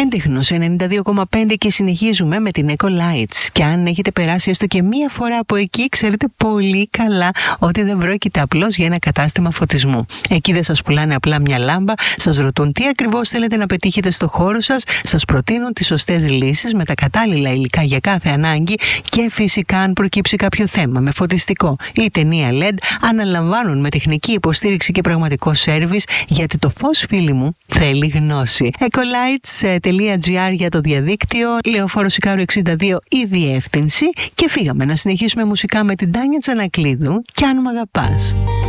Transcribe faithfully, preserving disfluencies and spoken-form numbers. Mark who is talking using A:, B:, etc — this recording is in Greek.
A: Έντεχνος ενενήντα δύο κόμμα πέντε και συνεχίζουμε με την Eco Lights. Και αν έχετε περάσει έστω και μία φορά από εκεί, ξέρετε πολύ καλά ότι δεν πρόκειται απλώς για ένα κατάστημα φωτισμού. Εκεί δεν σας πουλάνε απλά μια λάμπα, σας ρωτούν τι ακριβώς θέλετε να πετύχετε στο χώρο σας, σας προτείνουν τις σωστές λύσεις με τα κατάλληλα υλικά για κάθε ανάγκη και φυσικά αν προκύψει κάποιο θέμα με φωτιστικό ή ταινία ελ ι ντι, αναλαμβάνουν με τεχνική υποστήριξη και πραγματικό σέρβις, γιατί το φως, φίλοι μου, θέλει γνώση. ecolights τελεία τζι άρ για το διαδίκτυο, Λεωφόρο Σικάρου εξήντα δύο η διεύθυνση, και φύγαμε να συνεχίσουμε μουσικά με την Τάνια Τζανακλείδου και αν μ' αγαπάς.